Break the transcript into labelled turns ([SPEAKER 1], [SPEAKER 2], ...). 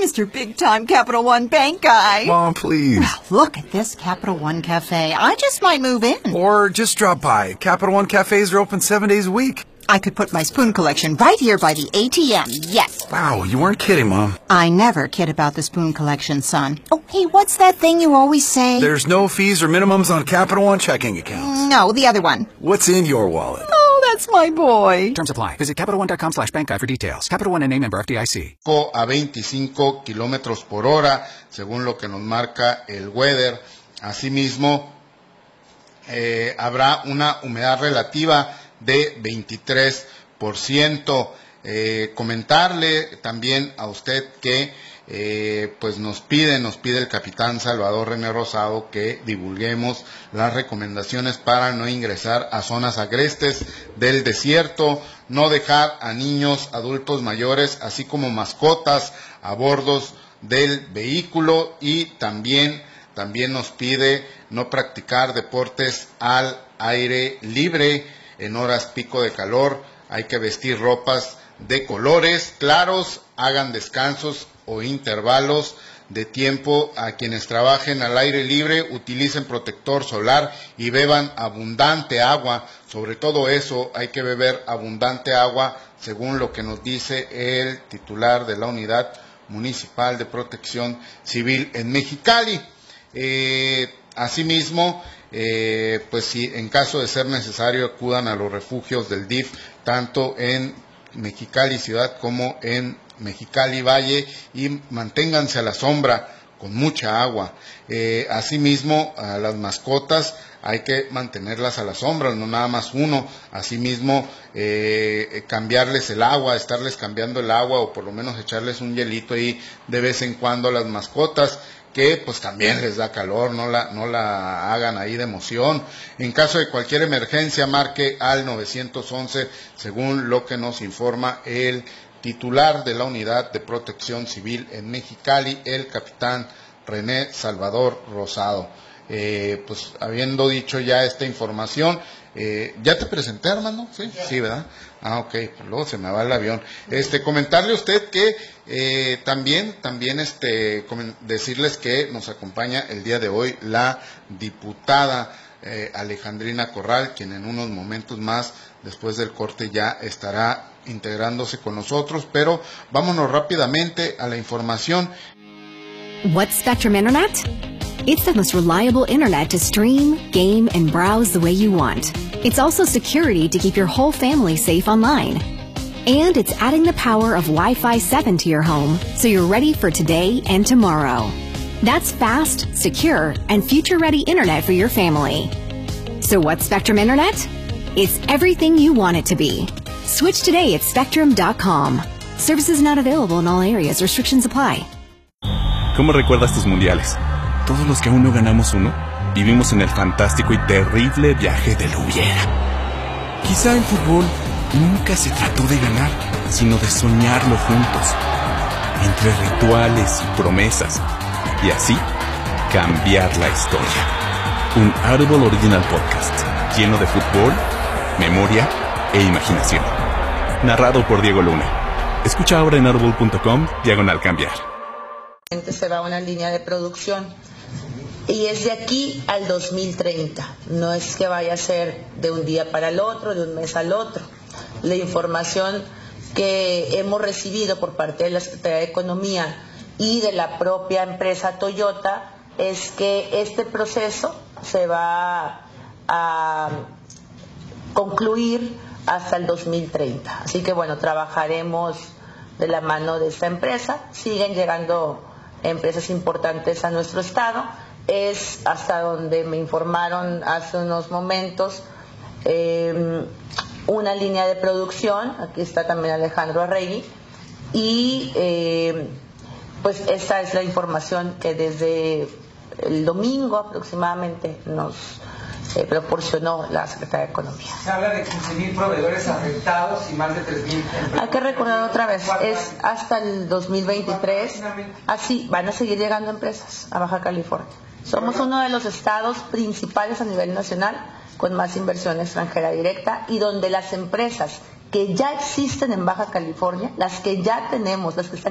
[SPEAKER 1] Mr. Big Time Capital One Bank guy.
[SPEAKER 2] Mom, please.
[SPEAKER 1] Well, look at this Capital One Cafe. I just might move in.
[SPEAKER 2] Or just drop by. Capital One cafes are open 7 days a week.
[SPEAKER 1] I could put my spoon collection right here by the ATM, yes.
[SPEAKER 2] Wow, you weren't kidding, Mom.
[SPEAKER 1] I never kid about the spoon collection, son. Oh, hey, what's that thing you always say?
[SPEAKER 2] There's no fees or minimums on Capital One checking accounts.
[SPEAKER 1] No, the other one.
[SPEAKER 2] What's in your wallet?
[SPEAKER 1] Oh, that's my boy.
[SPEAKER 3] Terms apply. Visit CapitalOne.com/bank guide for details. Capital One and a member FDIC.
[SPEAKER 4] A 25 kilómetros por hora, según lo que nos marca el weather. Asimismo, habrá una humedad relativa de 23%. Comentarle también a usted que pues nos pide el capitán Salvador René Rosado que divulguemos las recomendaciones para no ingresar a zonas agrestes del desierto, no dejar a niños, adultos mayores, así como mascotas a bordos del vehículo, y también nos pide no practicar deportes al aire libre en horas pico de calor. Hay que vestir ropas de colores claros, hagan descansos o intervalos de tiempo. A quienes trabajen al aire libre, utilicen protector solar y beban abundante agua. Sobre todo eso, hay que beber abundante agua, según lo que nos dice el titular de la Unidad Municipal de Protección Civil en Mexicali. Asimismo, pues si en caso de ser necesario acudan a los refugios del DIF, tanto en Mexicali Ciudad como en Mexicali Valle, y manténganse a la sombra con mucha agua. Asimismo, a las mascotas hay que mantenerlas a la sombra, no nada más uno. Asimismo, cambiarles el agua, estarles cambiando el agua, o por lo menos echarles un hielito ahí de vez en cuando a las mascotas, que pues también les da calor, no la hagan ahí de emoción. En caso de cualquier emergencia, marque al 911, según lo que nos informa el titular de la Unidad de Protección Civil en Mexicali, el capitán René Salvador Rosado. Pues habiendo dicho ya esta información, ¿ya te presenté, Armando? Sí, ¿verdad? Ah, ok, pues luego se me va el avión. Comentarle a usted que también decirles que nos acompaña el día de hoy la diputada Alejandrina Corral, quien en unos momentos más, después del corte, ya estará integrándose con nosotros, pero vámonos rápidamente a la información.
[SPEAKER 5] What's Spectrum Internet? It's the most reliable internet to stream, game, and browse the way you want. It's also security to keep your whole family safe online. And it's adding the power of Wi-Fi 7 to your home, so you're ready for today and tomorrow. That's fast, secure, and future-ready internet for your family. So what's Spectrum Internet? It's everything you want it to be. Switch today at Spectrum.com. Services not available in all areas. Restrictions apply.
[SPEAKER 6] ¿Cómo recuerdas tus mundiales? Todos los que aún no ganamos uno, vivimos en el fantástico y terrible viaje del hubiera. Quizá el fútbol nunca se trató de ganar, sino de soñarlo juntos, entre rituales y promesas, y así cambiar la historia. Un Audible Original Podcast, lleno de fútbol, memoria e imaginación. Narrado por Diego Luna. Escucha ahora en audible.com/cambiar.
[SPEAKER 7] Se va a una línea de producción y es de aquí al 2030, no es que vaya a ser de un día para el otro, de un mes al otro. La información que hemos recibido por parte de la Secretaría de Economía y de la propia empresa Toyota es que este proceso se va a concluir hasta el 2030, así que bueno, trabajaremos de la mano de esta empresa. Siguen llegando empresas importantes a nuestro estado. Es hasta donde me informaron hace unos momentos una línea de producción. Aquí está también Alejandro Arregui y pues esta es la información que desde el domingo aproximadamente nos proporcionó la Secretaría de Economía.
[SPEAKER 8] Se habla de 15,000 proveedores afectados y más de 3,000 empleados.
[SPEAKER 7] Hay que recordar otra vez, es hasta el 2023, así van a seguir llegando empresas a Baja California. Somos uno de los estados principales a nivel nacional con más inversión extranjera directa, y donde las empresas que ya existen en Baja California, las que ya tenemos, las que están